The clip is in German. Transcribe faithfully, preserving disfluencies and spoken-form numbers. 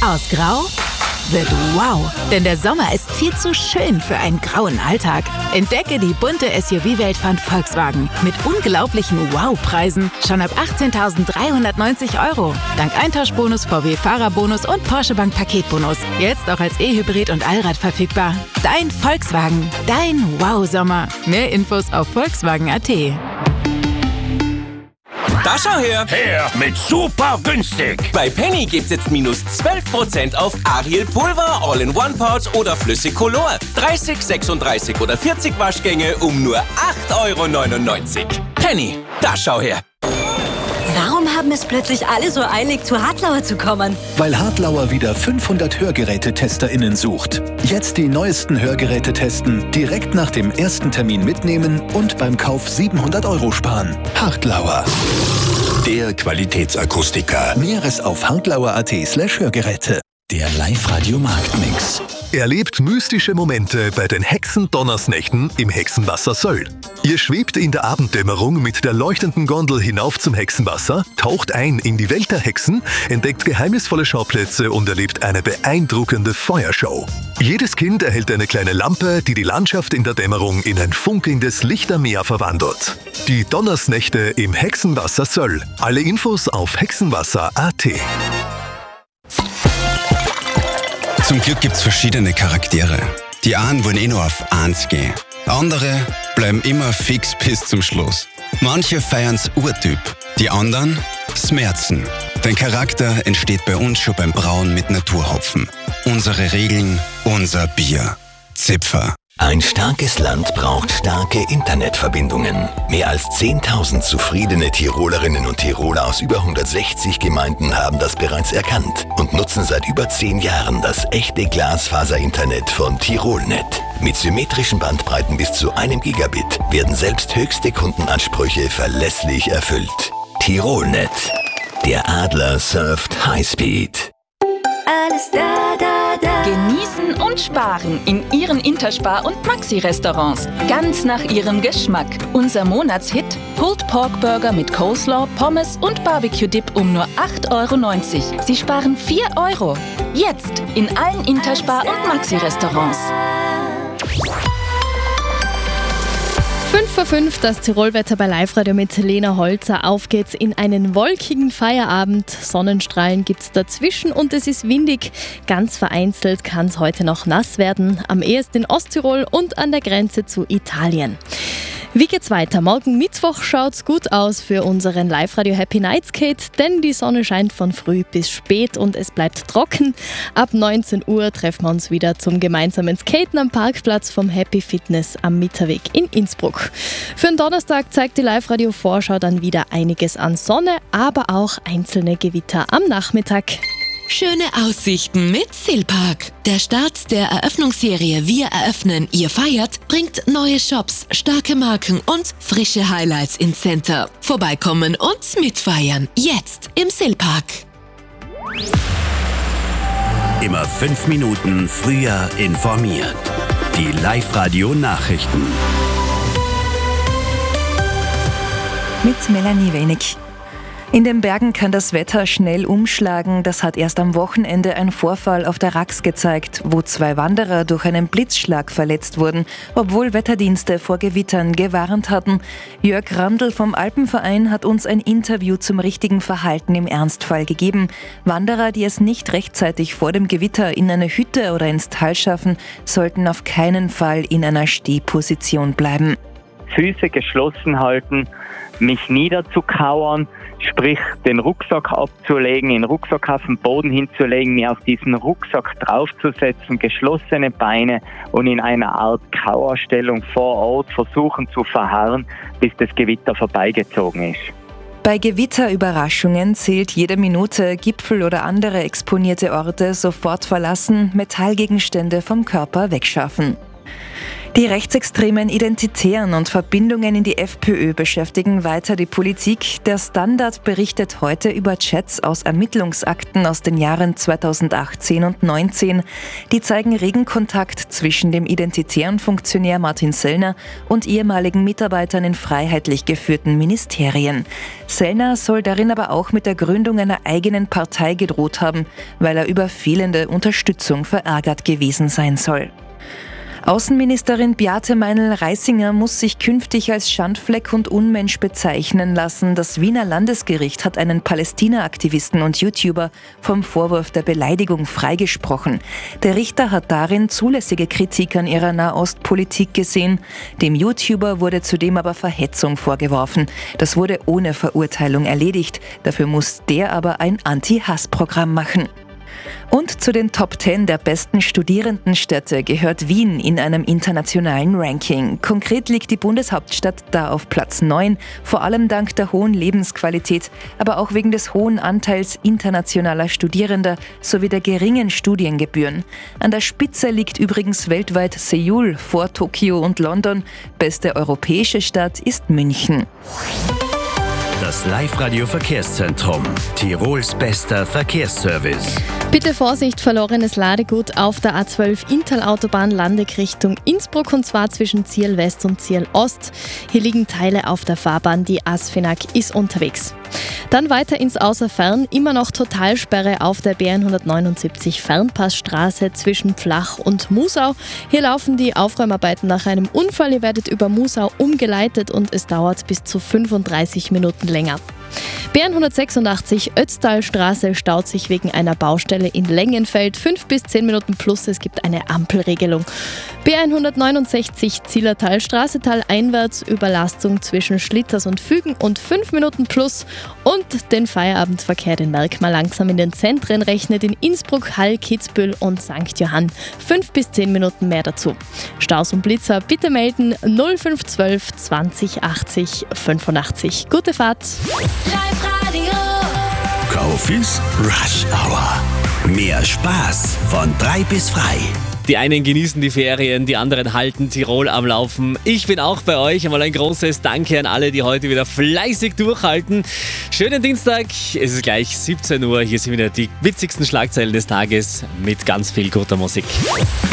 Aus Grau wird wow, denn der Sommer ist viel zu schön für einen grauen Alltag. Entdecke die bunte S U V-Welt von Volkswagen mit unglaublichen Wow-Preisen schon ab achtzehntausenddreihundertneunzig Euro. Dank Eintauschbonus, V W-Fahrerbonus und Porsche Bank Paketbonus. Jetzt auch als E-Hybrid und Allrad verfügbar. Dein Volkswagen, dein Wow-Sommer. Mehr Infos auf Volkswagen punkt a t. Da schau her! Her mit super günstig! Bei Penny gibt's jetzt minus zwölf Prozent auf Ariel Pulver, All-in-One-Parts oder Flüssig Color. dreißig, sechsunddreißig oder vierzig Waschgänge um nur acht Euro neunundneunzig. Penny, da schau her! Warum haben es plötzlich alle so eilig, zu Hartlauer zu kommen? Weil Hartlauer wieder fünfhundert HörgerätetesterInnen sucht. Jetzt die neuesten Hörgeräte testen, direkt nach dem ersten Termin mitnehmen und beim Kauf siebenhundert Euro sparen. Hartlauer. Der Qualitätsakustiker. Näheres auf hartlauer punkt a t slash Hörgeräte. Der Live-Radio-Marktmix. Erlebt mystische Momente bei den Hexendonnersnächten im Hexenwasser Söll. Ihr schwebt in der Abenddämmerung mit der leuchtenden Gondel hinauf zum Hexenwasser, taucht ein in die Welt der Hexen, entdeckt geheimnisvolle Schauplätze und erlebt eine beeindruckende Feuershow. Jedes Kind erhält eine kleine Lampe, die die Landschaft in der Dämmerung in ein funkelndes Lichtermeer verwandelt. Die Donnersnächte im Hexenwasser Söll. Alle Infos auf hexenwasser punkt a t. Zum Glück gibt's verschiedene Charaktere. Die einen wollen eh nur auf eins gehen. Andere bleiben immer fix bis zum Schluss. Manche feiern's Urtyp, die anderen Smerzen. Dein Charakter entsteht bei uns schon beim Brauen mit Naturhopfen. Unsere Regeln, unser Bier. Zipfer. Ein starkes Land braucht starke Internetverbindungen. Mehr als zehntausend zufriedene Tirolerinnen und Tiroler aus über hundertsechzig Gemeinden haben das bereits erkannt und nutzen seit über zehn Jahren das echte Glasfaser-Internet von Tirolnet. Mit symmetrischen Bandbreiten bis zu einem Gigabit werden selbst höchste Kundenansprüche verlässlich erfüllt. Tirolnet. Der Adler surft Highspeed. Alles da, da, da. Genießen und sparen in Ihren Interspar- und Maxi-Restaurants. Ganz nach Ihrem Geschmack. Unser Monatshit: Pulled Pork Burger mit Coleslaw, Pommes und Barbecue-Dip um nur acht Euro neunzig. Sie sparen vier Euro. Jetzt in allen Interspar- und Maxi-Restaurants. fünf vor fünf, das Tirolwetter bei Live-Radio mit Lena Holzer. Auf geht's in einen wolkigen Feierabend. Sonnenstrahlen gibt's dazwischen und es ist windig. Ganz vereinzelt kann es heute noch nass werden. Am ehesten in Osttirol und an der Grenze zu Italien. Wie geht's weiter? Morgen Mittwoch schaut's gut aus für unseren Live-Radio Happy Night Skate, denn die Sonne scheint von früh bis spät und es bleibt trocken. Ab neunzehn Uhr treffen wir uns wieder zum gemeinsamen Skaten am Parkplatz vom Happy Fitness am Mitterweg in Innsbruck. Für den Donnerstag zeigt die Live-Radio Vorschau dann wieder einiges an Sonne, aber auch einzelne Gewitter am Nachmittag. Schöne Aussichten mit Silpark. Der Start der Eröffnungsserie Wir eröffnen, ihr feiert bringt neue Shops, starke Marken und frische Highlights ins Center. Vorbeikommen und mitfeiern. Jetzt im Silpark. Immer fünf Minuten früher informiert. Die Live-Radio-Nachrichten. Mit Melanie Wenig. In den Bergen kann das Wetter schnell umschlagen. Das hat erst am Wochenende ein Vorfall auf der Rax gezeigt, wo zwei Wanderer durch einen Blitzschlag verletzt wurden, obwohl Wetterdienste vor Gewittern gewarnt hatten. Jörg Randl vom Alpenverein hat uns ein Interview zum richtigen Verhalten im Ernstfall gegeben. Wanderer, die es nicht rechtzeitig vor dem Gewitter in eine Hütte oder ins Tal schaffen, sollten auf keinen Fall in einer Stehposition bleiben. Füße geschlossen halten, mich niederzukauern, sprich den Rucksack abzulegen, den Rucksack auf den Boden hinzulegen, mir auf diesen Rucksack draufzusetzen, geschlossene Beine und in einer Art Kauerstellung vor Ort versuchen zu verharren, bis das Gewitter vorbeigezogen ist. Bei Gewitterüberraschungen zählt jede Minute. Gipfel oder andere exponierte Orte sofort verlassen, Metallgegenstände vom Körper wegschaffen. Die rechtsextremen Identitären und Verbindungen in die FPÖ beschäftigen weiter die Politik. Der Standard berichtet heute über Chats aus Ermittlungsakten aus den Jahren zweitausendachtzehn und neunzehn. Die zeigen regen Kontakt zwischen dem identitären Funktionär Martin Sellner und ehemaligen Mitarbeitern in freiheitlich geführten Ministerien. Sellner soll darin aber auch mit der Gründung einer eigenen Partei gedroht haben, weil er über fehlende Unterstützung verärgert gewesen sein soll. Außenministerin Beate Meinl-Reisinger muss sich künftig als Schandfleck und Unmensch bezeichnen lassen. Das Wiener Landesgericht hat einen Palästina-Aktivisten und YouTuber vom Vorwurf der Beleidigung freigesprochen. Der Richter hat darin zulässige Kritik an ihrer Nahostpolitik gesehen. Dem YouTuber wurde zudem aber Verhetzung vorgeworfen. Das wurde ohne Verurteilung erledigt. Dafür muss der aber ein Anti-Hass-Programm machen. Und zu den Top zehn der besten Studierendenstädte gehört Wien in einem internationalen Ranking. Konkret liegt die Bundeshauptstadt da auf Platz neun, vor allem dank der hohen Lebensqualität, aber auch wegen des hohen Anteils internationaler Studierender sowie der geringen Studiengebühren. An der Spitze liegt übrigens weltweit Seoul vor Tokio und London. Beste europäische Stadt ist München. Das Live-Radio-Verkehrszentrum. Tirols bester Verkehrsservice. Bitte Vorsicht, verlorenes Ladegut auf der A zwölf Inntal-Autobahn Landeck Richtung Innsbruck und zwar zwischen Ziel West und Ziel Ost. Hier liegen Teile auf der Fahrbahn, die ASFINAG ist unterwegs. Dann weiter ins Außerfern, immer noch Totalsperre auf der B hundertneunundsiebzig Fernpassstraße zwischen Pflach und Musau. Hier laufen die Aufräumarbeiten nach einem Unfall. Ihr werdet über Musau umgeleitet und es dauert bis zu fünfunddreißig Minuten länger. B hundertsechsundachtzig Ötztalstraße staut sich wegen einer Baustelle in Lengenfeld. fünf bis zehn Minuten plus, es gibt eine Ampelregelung. B hundertneunundsechzig Zillertalstraße taleinwärts, Überlastung zwischen Schlitters und Fügen und fünf Minuten plus. Und den Feierabendverkehr, den merkt man langsam in den Zentren, rechnet in Innsbruck, Hall, Kitzbühel und Sankt Johann. fünf bis zehn Minuten mehr dazu. Staus und Blitzer bitte melden null fünf eins zwei zwanzig achtzig fünfundachtzig. Gute Fahrt! Live-Radio. Kofis Rush Hour. Mehr Spaß von drei bis frei. Die einen genießen die Ferien, die anderen halten Tirol am Laufen. Ich bin auch bei euch. Einmal ein großes Danke an alle, die heute wieder fleißig durchhalten. Schönen Dienstag. Es ist gleich siebzehn Uhr. Hier sind wieder die witzigsten Schlagzeilen des Tages mit ganz viel guter Musik.